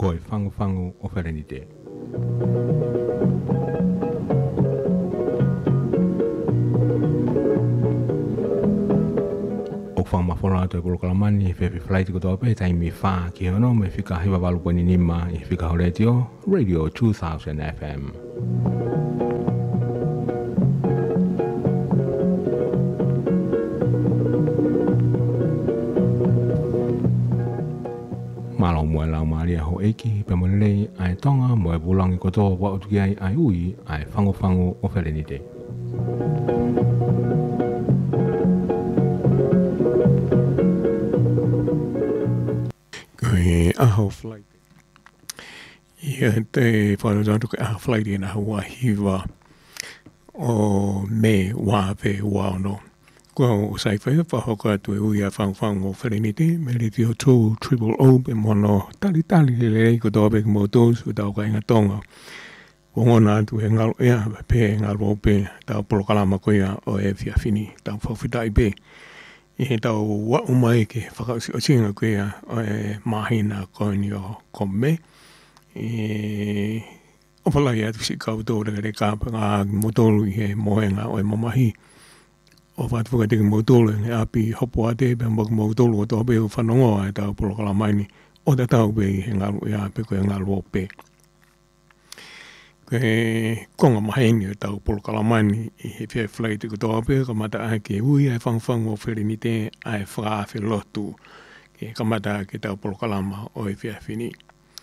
koe whangu o wharenite. O whamawhora atu e polokalamani e whewhi whalaiti kotoa pe tai me wha ki hono me whika hewa walupani nima e whika horetio Radio 2000 FM. Malo moe lau maria ho eki pe molelei ai tonga moe bulangi kotoa wa utuki ai ui ai whangu o wharenite. Aho flight. Ia te whanau ke aho flight i na Hawaii o me wā pe wā no. Kua o sai whai whahoko atu e ui a whangu o wharenite, me le tio 2 pe mono tali le rei ko tō pe mo tōs o tau ka inga tonga. O ngona atu e ngalo ea pe ngalo o pe tau polokalama ko ia o e fia fini tau whawhitai pe. I he tau wa umai ke whakausi o singa ko ia o e mahina ko ni o kome. O palai atu si kau tō re kāpa ngā motolu i he mohenga o e mamahi. O whātuka teke motolu e api hopo ate pe mbak motolu o tō pe o whanongoa e tau polokalamaini o te tau pe i he ngalu e ape ko e ngalu o pe. Ke konga maheni o tau polokalamaini i he whia whalaiti ko tō pe ka mata ai ke ui ai whangu o wharenite ai whaafi lotu ke kamata ke tau polokalama o e whia whini.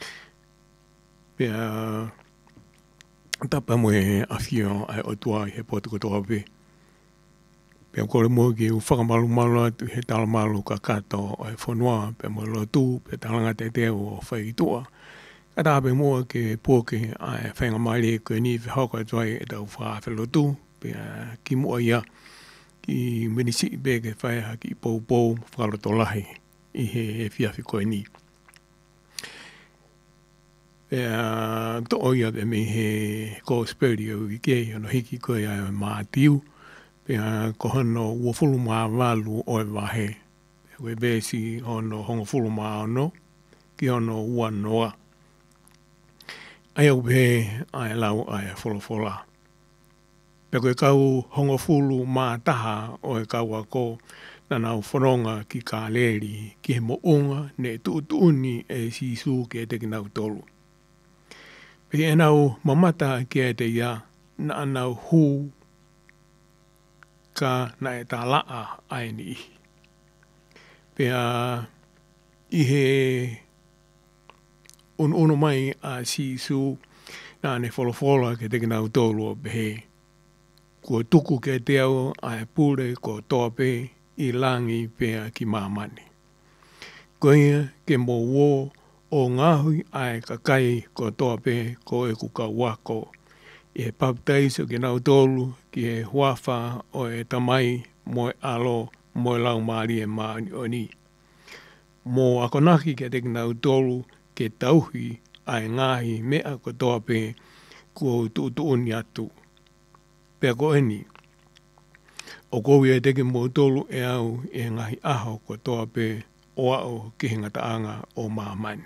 Pea tapa mo e awhio ai o tua i he potu ko tō pe. Pea kore mo ki u whakamalu atu he talamalu ka kato o e whanua pe mo lotu pe talanga te teo o whaitua. Ka tāpe mua ke pōke ai whainga maile koe ni whihoko atuai e tau whaafi lotu pea ki mua ia ki minisi i beke whaiha ki pou whakaroto lahi i he whiawhi koe ni. Pea to oia pe me he kōsperi o i kei ono hiki koe ai o mātiu. Pea kohono ua fulu maa walu o e wahe. Pea koe besi ono hongo fulu maa ono ki ono ua noa. Ai au pe ai lau ai wholofola. Pea koe kau hongo fulu maa taha o e kau ako na nau whanonga ki ka leri ki he moonga ne tuuni e sisu ke teki nau tolu. Pea e nau mamata ki e te ia na nau hū ka na e tā laa ai ni. Pea i he uno mai a sisu na ne wholofola ke teki nau tolu o pehe. Kua tuku ke te au a e pure ko tōpe i langi pea ki mamani. Koia ke mo wo o ngahui ai kakai ko tōpe ko e kuka wako. I he paptaiso ke nau tolu ki he huafa o e tamai mo e alo mo e lau maari e maani o ni. Mo akonaki ke teki nau tolu ke tauhi ai ngahi mea ko tōpe kua tuuni atu. Pea ko eni, o koui e teke mo tolu e au e ngahi aho ko tōpe o au ki hinga taanga o mamani.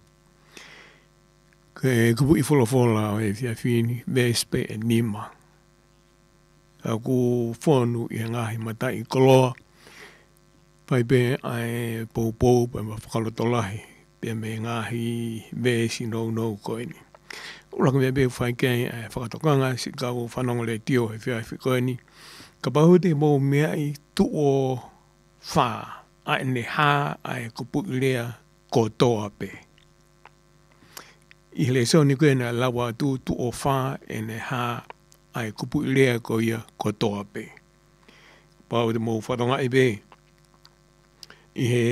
Ke kupu i wholofola o e whiawhini, vespe e nima. Ka ku whonu i ngahi matai koloa, pai pe ai pou pe ma whakalotolahi, pe me ngahi vesi no koe ni. Uraka mea pe whai kei e whakatokanga si kau whanonga le tio he whiawhi koe ni. Ka pahu te mō mea i tu o wha a ne ha ai kupu i lea ko toa pe. I le so ni koe na lawa tu o wha e ne ha ai kupu i lea ko ia ko toa pe. Pahu te mō whatonga i pe. I he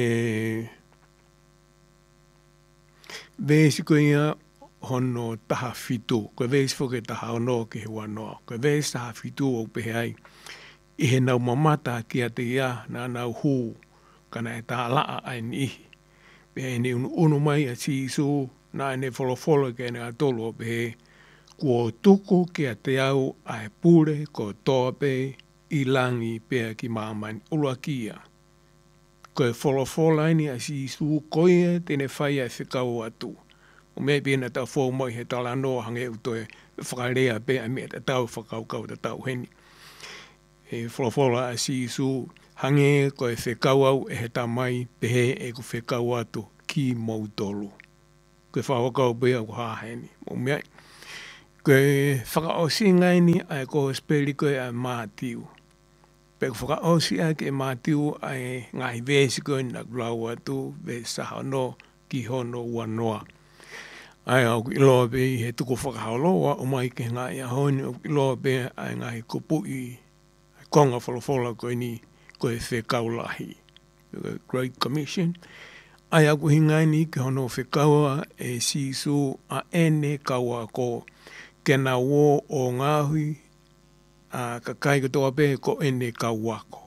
vesi koe ia hono taha fitu. Koe vesi whoke taha ono ke he wanoa. Koe vesi taha fitu o pehe ai. I he nau mamata ki a te ia na nau hū kana e tā laa ai ni ihi. Pehe ni unu mai a sisu na ne wholofolo ke ne atolu o pehe. Kua tuku ki a te au ai pure ko tōpe i langi pea ki mamani ulua kia. Koe wholofola ni a sisu koe tene whai ai whikau atu. o me pina tau fō mai he tala noa hange utoe whakarea pe a mea tau whakaukau tau heni. E wholofola a si su hange ko e whekau au e he tamai pehe e ku whekau atu ki mautolu. Koe whawakau pe au haheni. O mea, koe whakaosi ngai ni ai ko speli koe a mātiu. Pe whakaosi a ke mātiu ai ngai vesi koe na kulau atu ve saha no ki hono wanoa. Ai au ki loa pe he tuko whakaoloa o mai ke ngai a honi o ki loa pe ai ngai kupu i konga wholofola koe ni koe whekau lahi. Great Commission. Ai aku hingai ni ke hono whekaua e sisu a ene kaua ko kena wo o ngahui a kakai katoa pe ko ene kauako.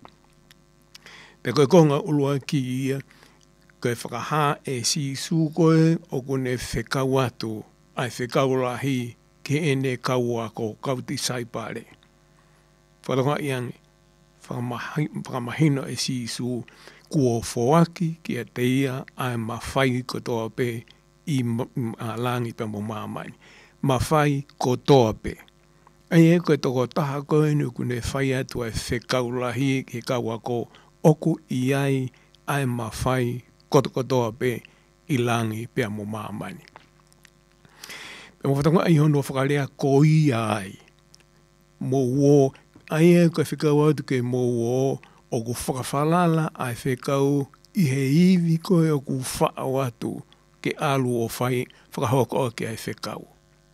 Pe koe konga ulua ki ia koe whakaha e sisu koe o kune whekau atu ai whekau lahi ke ene kauako kauti saipare. Wharonga iange whakamahino e sisu kua whoaki ki a te ia ai mawhai kotoa pe i langi pe mo māmani. Mawhai kotoa pe. Ai e koe toko taha koe nu kune whai atu ai whekau lahi ke kauako oku i ai mawhai kotoa pe i langi pe mo māmani. Pe mo whatonga ai hono whakarea ko i ai. Mo wo ai e koe whekau atu ke mo wo o ku whakawhalala ai whekau i he iwi koe o ku whaau atu ke alu o whai whakahoko o ke ai whekau.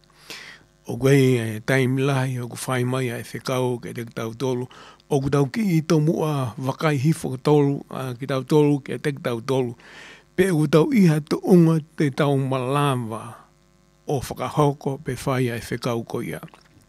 O koe e taimilahi o ku whai mai ai whekau ke te tau tolu o ku tau ki i tomu a wakai hifo tolu ki tau tolu ke te tau tolu pe ku tau iha tu unga te tau malava o whakahoko pe whai ai whekau ko ia.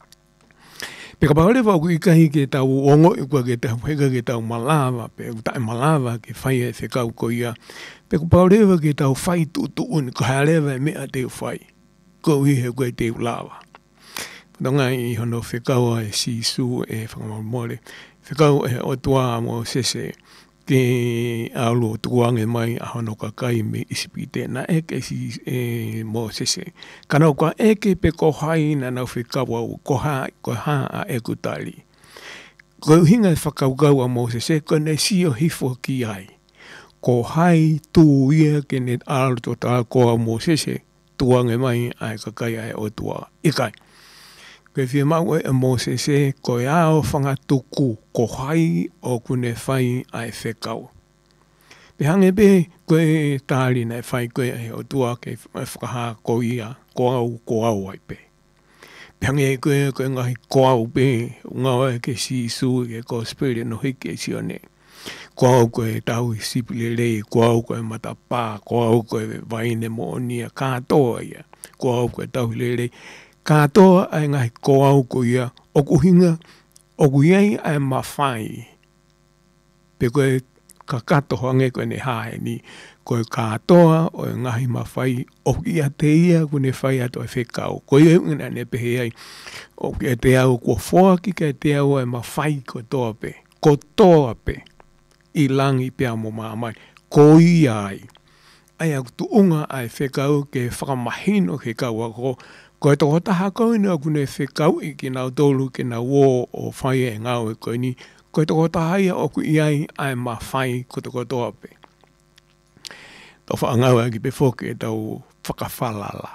Pe ka parewa ku ikahi ke tau ongo i kua ke tau heka ke tau malava, pe ku tae malava ke whai e whekau ko ia. Pe ku parewa ke tau whai tutuun, ko harewa e mea te whai. Ko i he koe te ulawa. Tonga i hono whekau e sisu e whakamamore. Whekau e otua mo sese ke alu o tuange mai a hono kakai me isipi tēnā eke si mo sese. Kanau ka eke pe ko hai na nau whekau au ko ha a eku tali. Ko hinga whakaukau a mo sese ko ne sio hifo ki ai. Ko hai tu ia ke ne alu to tā ko a mo sese tuange mai ai kakai ai o tua ikai. Koe whia mau e mo sese ko e ao whangatuku ko hai o kune whai ai whekau. Pe hange pe koe tāri nei whai koe e o tua ke whakaha ko ia ko au ai pe. Pe hange koe ngahi ko au pe ngau e ke sisu ke ko spirit no hike si one. Ko au koe tau i sipilelei, ko au koe matapā, ko au koe vaine mo onia kātoa ia. Ko au koe tau lelei. Kātoa ai ngahi ko au ko ia, o kuhinga, o kuiai ai mawhai. Pe koe ka kato hange koe ne hae ni, koe kātoa o ngahi mawhai, o ia te ia kune whai ato e whekau. Koe e ngana ne pehe ai, o kia te au kua whoaki kia te au ai mawhai ko toa pe. Ko toa pe, i langi pia mo māmai, ko ia ai. Ai aku tuunga ai whekau ke whakamahino ke kau ako, koe toko taha koe ni aku ne whekau i ki nau tolu ki nau wō o whai e ngau e koe ni. Koe toko taha ia oku iai ai ma whai ko toko toa pe. Tau whaangau e ki pe whoke e tau whakawhalala.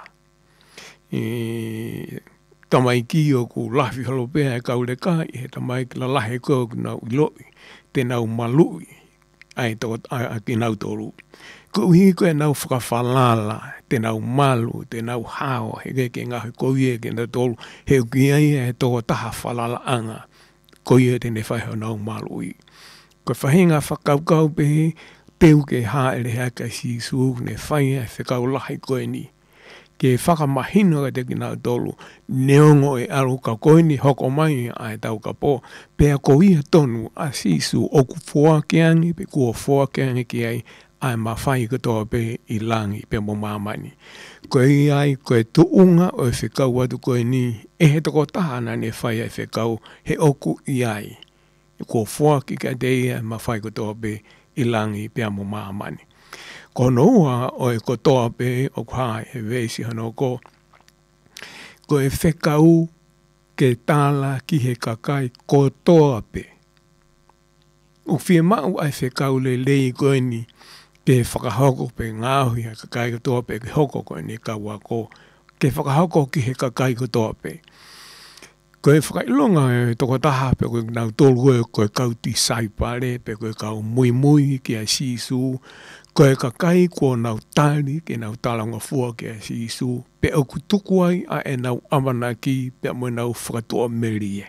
Tamai ki o ku lahi halopea e kau le ka i he tamai ki la lahi koe o ku nau iloi. Te nau malui ai ki nau tolu. Ko hi koe nau whakawhalala, te nau malu, te nau hao, he ke ngahi koe ke nau tolu, he uki ai e toko taha whalala anga, koe te ne whaiho nau malu i. Koe whahinga whakaukau pehe, teu ke haere haka si su, ne whai e whakau lahi koe ni. Ke whakamahino ka te ki nau tolu, neongo e aru ka koe ni hoko mai ai tau ka po, pea ko ia tonu a si su oku whoakeangi, pe kua whoakeangi ki ai, ai mawhai katoa pe i langi pe mo mamani. Koe ai, koe tuunga o e whekau atu koe ni, e he toko tahana ne whai ai whekau, he oku i ai. Ko whoaki ka te ia mawhai katoa pe i langi pe mo mamani. ko noa o e ko toa pe o kwa e vesi hano ko e whekau ke tāla ki he kakai ko toa pe. O whia mau ai whekau le lei koe ni ke whakahoko pe ngāhui he kakai ko toa pe ke hoko koe ni kaua ko ke whakahoko ki he kakai ko toa pe. Koe whakailonga e toko taha pe koe nau tolu koe kau ti saipare pe koe kau mui mui ki a sisu koe kakai ko nau tali ke nau talanga fua ke a sisu pe o kutuku ai a e nau amanaki pe mo nau whakatoa merie.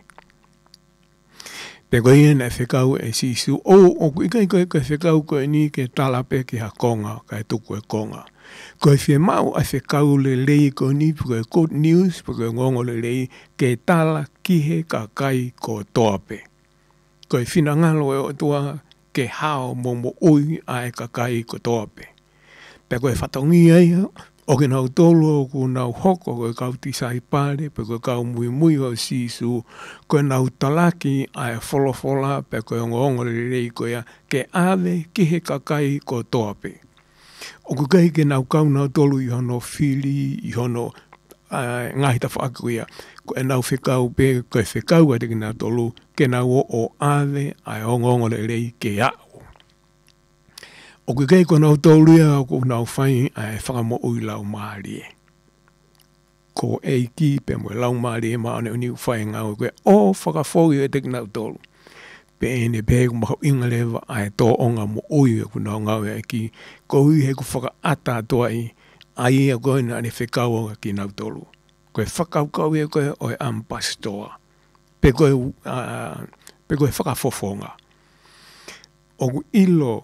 Pe koe ia na whekau e sisu o ikai koe whekau koe ni ke tala pe ki ha konga ka e tuku e konga. Koe whia mau a whekau le lei ko ni koe good news pe koe ngongo le lei ke tala ki he kakai ko toa pe. Koe whina ngalo e o tua ke hao momo ui a e kakai ko toa pe. Pe koe whatongi ai o ke nau tolu o ku nau hoko koe kau tisai pare pe koe kau mui mui o sisu koe nau talaki a e wholofola pe koe ngongo le lei koe ke ave ki he kakai ko toa pe. O ku kai ke nau kau nau tolu i hono whili, i hono ngahi ta whaakuia. Ko e nau whekau pe, koe whekau a te ki nau tolu, ke nau o ave ai ongongo le rei ke au. O ku kai ko nau tolu ia o ku nau whai ai whakamo ui lau maari e. Ko e ki pe mo lau maari e maa ne uni whai ngau koe o whakafoi e te ki nau tolu. Pe ene pe ku maho inga lewa ai tō onga mo ui e ku nau ngau e ki ko hui he ku whaka ata toa i ai e koe na ane whekau o ki nau tolu. Koe whakau kau e koe o e ampastoa. Pe koe whakafofonga. O ku ilo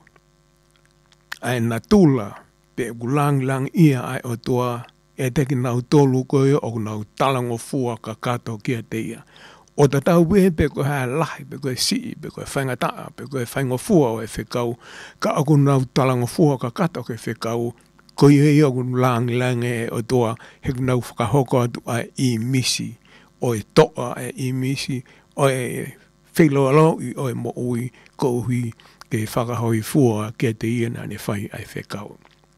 ai na tula pe ku lang ia ai o toa e teki nau tolu koe o ku nau talango fua ka kato kia te ia. O ta tau pe koe hae lahi, pe koe sii, pe koe whainga taa, pe koe whainga fua o e whekau. Ka aku nau talanga fua ka kato ke whekau, ko i aku lang e o toa, he nau whakahoko atu ai i misi, o e toa i misi, o e whiloalo i o e mo ui, ko hui ke whakahoi fua ke te ia na ne whai ai whekau.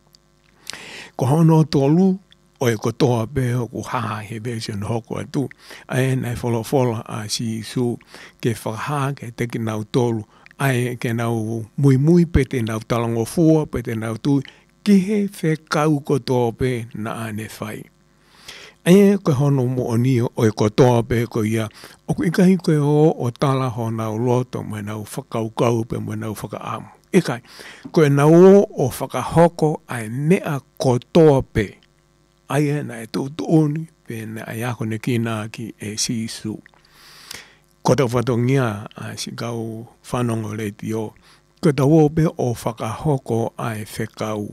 Ko hono tolu, o e kotoa pe o ku haha he version hoko atu. Ai nei wholofola a si su ke whakaha ke teki nau tolu. Ai ke nau mui pe te nau talango fua pe te nau tui. Ki he whekau kotoa pe na ane whai. Ai koe hono mo o ni o e kotoa pe ko ia. O ku ikahi koe o tala ho nau loto mo nau whakaukau pe mo nau whakaamu. Ikai, koe nau o whakahoko ai mea kotoa pe. Aia na e tūtuoni, pe na ai ako ne kina ki e sisu. Kota whatongia a si kau whanongo le tio. Kota wope o whakahoko ai whekau.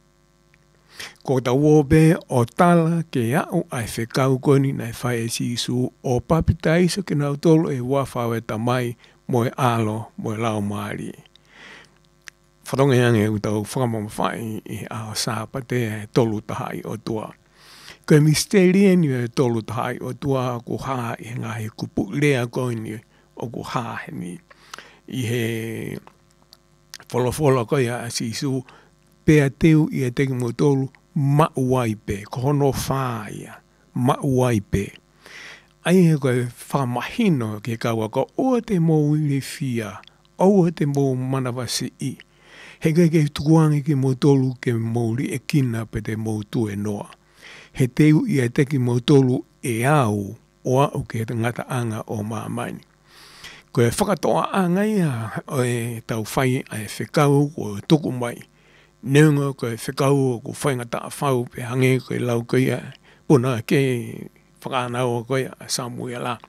Kota wope o tala ke au ai whekau koni na whai e sisu o papita iso ke nau tolu e wafawe tamai mo e alo mo e lau maari. Whatonga yange utau whakamama whai i ao sāpate e tolu tahai o tua. Koe misteria ni e tolu tahai o tua ku haa i ngahi kupu lea koe ni o ku haa he ni. I he wholofola koe a sisu pea teu i e teki mo tolu mauai pe, ko hono whaia, mauai pe. Ai he koe whamahino ke kaua ko oa te mou i le fia, oa te mou manawasi i. He koe ke tukuangi ke mo tolu ke mou li e kina pe te mou tu e noa. He teu i e teki mo tolu e au o au ke te ngata anga o maamaini. Ko e whakatoa anga ia o e tau whai a e whekau ko e tuku mai. Neunga ko e whekau o ko whai ngata a whau pe hange ko e lau ko ia puna ke whakanau ko ia Samuela.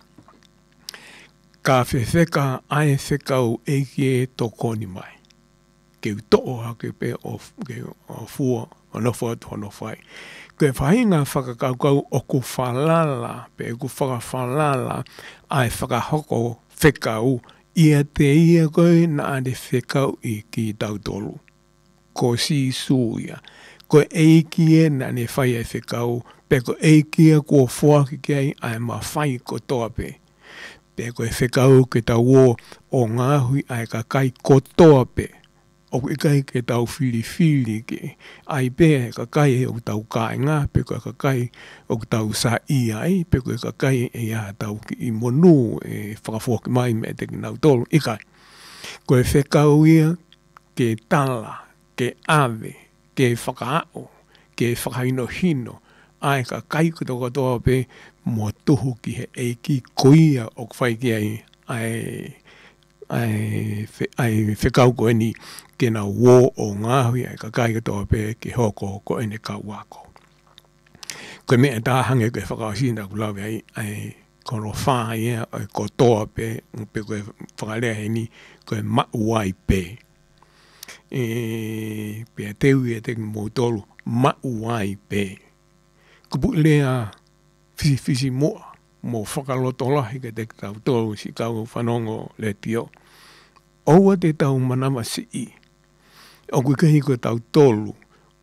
Ka whewheka a e whekau e ki e tokoni mai. Ke utoa hake pe o fua o nofo atu hono whai. Koe whahinga whakakaukau o ku whalala, pe ku whakawhalala ai whakahoko whekau ia te ia koe na ane whekau i ki tautolu. Ko si suia. Koe eiki e na ane whai ai whekau, pe ko eiki e kua whuaki kei ai ma whai ko toa pe. Pe koe whekau ke tau o ngāhui ai ka kai ko toa pe. o ke kai ke tau fili ke ai pe ka kai o tau kai nga pe ka kai o tau sa I ai pe ka kai e ya tau ki I monu e whakafo ki mai me te nau tolu I kai ko e whekau ia ke tala ke ave ke whakaao ke whakaino hino ai ka kai ko toko toa pe mo tuhu ki he eiki koia o kwhai ki ai whekau ko eni ke na wō o ngāhui ai ka kai ko toa pe ke hoko ko ene ka wako. Ko mea tā hange ko e whakao sinda ku lawe ai kono whaa ia ko toa pe pe ko e whakalea heni ko e mauai pe. Pea teu e te mō tolu mauai pe. Kupu lea fisi moa mo whakaloto lahi ke te tau tolu si kau whanongo le tio. Oua te tau manama si I. O kui kahi ko tau tolu.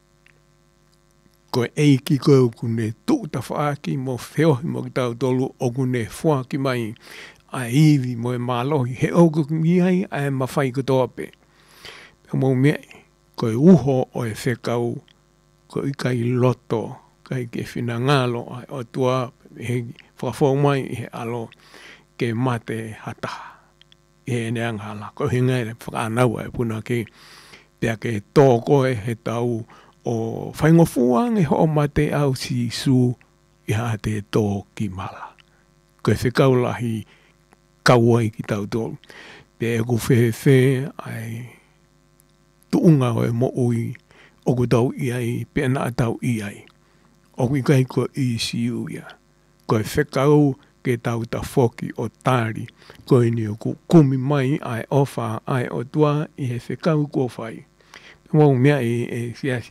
Ko eiki ko kune tuuta whaaki mo whiohi mo ki tau tolu o kune whaaki mai a iwi mo e mālohi. He oku ki ai a e mawhai ko toa pe. Mo mea ko e uho o e whekau ko I kai loto kai ke whina ngalo ai o tua he whakafo mai he alo ke mate hataha. He neanga ala ko hinga e whakanau e puna ke pia ke tōko e he tau o whaingofuang e ho mate au si su I ha te tō ki mala. Ko e whekau lahi kauai ki tau tōlu. Pia e ku whewhe ai tuunga o e mo ui o ku tau I ai pia na tau I ai. O ku kai ko I si uia. Ko e whekau ke tau ta whoki o tāri. Ko e ni o ku kumi mai ai ofa ai o tua I he whekau ko whai. Mo mea e fiasi.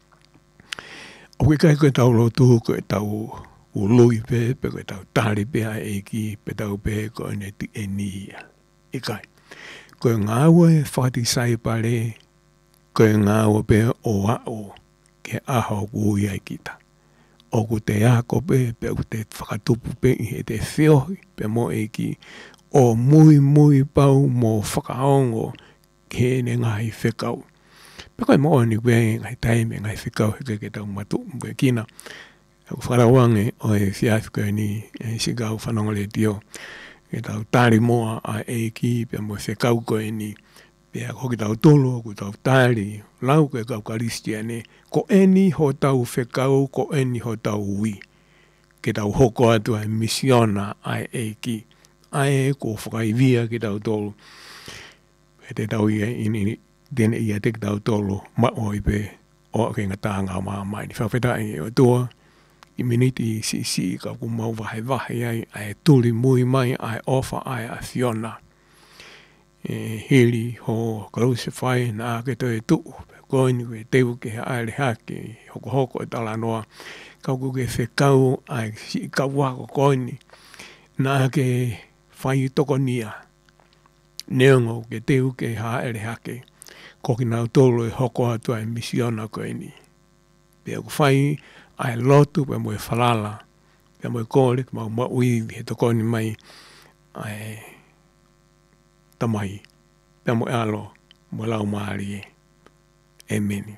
O ku kai ko e tau lotu ko e tauului pe ko e tau tāri pe ai e ki pe tau pe ko e ne ti e nia. I kai. Ko e ngāua e whati sai pare ko e ngāua pe o ao ke aho kui ai kita. O ku te ako pe ku te whakatupu pe I he te whiohi pe mo e ki o mui pau mo whakaongo ke ne ngai whekau. Pe koe mo ni kwe ngai taime ngai whikau he ke tau matu mwe kina. Ku wharawange o e whiafi koe ni sikau whanonga le tio. Ke tau tāri moa a e ki pe mo whikau koe ni. Pea hoki tau tolo, ku tau tāri, lau koe kau karistia ne, ko eni ho tau whikau, ko eni ho tau ui. Ke tau hoko atu ai misiona ai e ki. Ai ko whakaivia ki tau tolo. E te tau ia ini, tēne ia te tau tolo, maoi pe, o ke ngata ngā mai. Ni whawheta i o tua, I miniti si ka ku mau wahe ai tuli mui mai, ai ofa ai a Fiona. Hili ho kaluse whai nā ke toi tu, koini ke teu ke aere hake, hoko e tala noa, kau ke whekau ai si kau wako koini, nā ke whai toko nia, neongo ke teu ke aere hake, koki nau tolo e hoko atu ai misiona koini. Pea ku whai ai lotu pe mo e whalala, pe mo e kore, mau maui he toko ni mai, ai tamai, pia mo alo, mo lau maari e meni.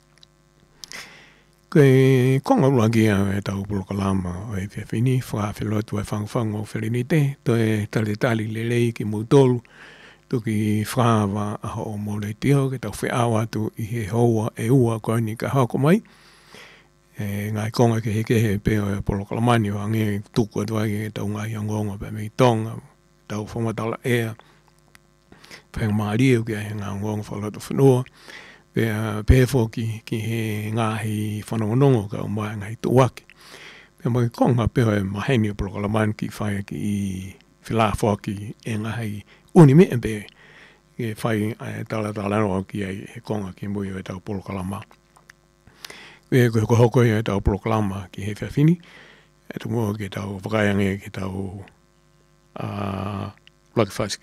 Koe konga ulangi e tau Polokalama o e whiawhini, whawhilotu e whangwhango wherenite, to e tali lelei ki mautolu, tuki whawa aho o mole tio, ke tau whiawa tu I he hoa e ua koe ni ka hako mai, ngai konga ke heke he peo e Polokalamani o ange tuku atu ai e tau ngai angonga pe mei tonga, tau whamatala ea, whainga maario ki ai ngā ngonga whaloto whanua, pēr fōki ki he ngāhi whanongonongo ka o mai ngai tuwaki. Pēr mai konga pēr e maheni o Polokalamani ki whai ki I whila fōki e ngāhi uni me pēr, ke whai tala no ki ai he konga ki mui o e tau Polokalama. Pēr koe hoko e tau Polokalama ki he whiawhini, e tu mua ki tau whakaiange ki tau Laki Whaski.